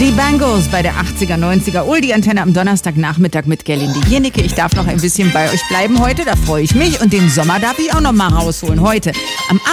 Die Bangles bei der 80er, 90er Oldie-Antenne am Donnerstagnachmittag mit Gerlinde Jennecke. Ich darf noch ein bisschen bei euch bleiben heute, da freue ich mich. Und den Sommer darf ich auch noch mal rausholen heute. Am